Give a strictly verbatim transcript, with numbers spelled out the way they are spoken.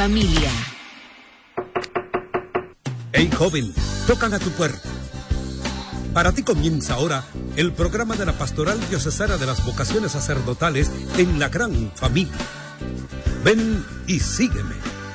familia. Hey joven, tocan a tu puerta. Para ti comienza ahora el programa de la Pastoral Diocesana de las Vocaciones Sacerdotales en la Gran Familia. Ven y sígueme.